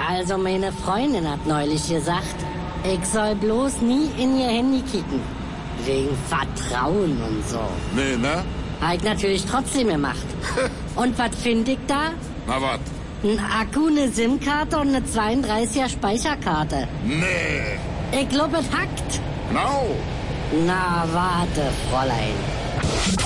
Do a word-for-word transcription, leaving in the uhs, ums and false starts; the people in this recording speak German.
Also meine Freundin hat neulich gesagt, ich soll bloß nie in ihr Handy kicken. Wegen Vertrauen und so. Nee, ne? Hab ich natürlich trotzdem gemacht. Und was finde ich da? Na wat? Ein Akku, eine SIM-Karte und eine zweiunddreißiger Speicherkarte. Nee. Ich glaube, es hackt. No. Na, warte, Fräulein.